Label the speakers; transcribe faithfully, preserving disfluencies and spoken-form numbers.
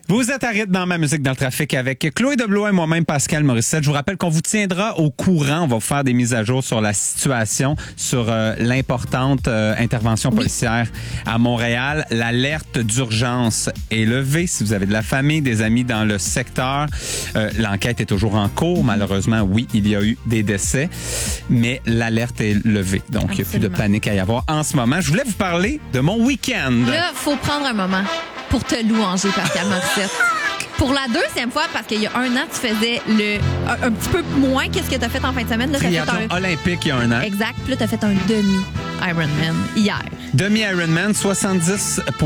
Speaker 1: Vous êtes à rythme dans ma musique dans le trafic avec Chloé Deblois et moi-même Pascal Morissette. Je vous rappelle qu'on vous tiendra au courant. On va vous faire des mises à jour sur la situation, sur euh, l'importante euh, intervention policière à Montréal. L'alerte d'urgence est levée. Si vous avez de la famille, des amis dans le secteur, euh, l'enquête est toujours en cours. Malheureusement, oui, il y a eu des décès, mais l'alerte est levée. Donc, il n'y a plus de panique à y avoir en ce moment. Je voulais vous parler de mon week-end.
Speaker 2: Là, faut prendre un moment pour te louanger, Pascal Morissette. Pour la deuxième fois, parce qu'il y a un an, tu faisais le un, un petit peu moins qu'est-ce que tu as fait en fin de semaine. Là, t'as fait
Speaker 1: Triathlon
Speaker 2: un...
Speaker 1: olympique il y a un an.
Speaker 2: Exact. Puis là, tu as fait un demi-Ironman hier.
Speaker 1: Demi-Ironman, soixante-dix